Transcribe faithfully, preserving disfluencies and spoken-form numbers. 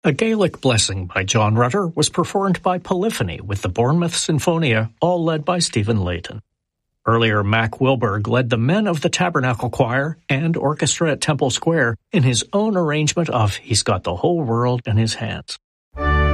A Gaelic Blessing by John Rutter was performed by Polyphony with the Bournemouth Sinfonia, all led by Stephen Layton. Earlier, Mac Wilberg led the Men of the Tabernacle Choir and orchestra at Temple Square in his own arrangement of He's Got the Whole World in His Hands.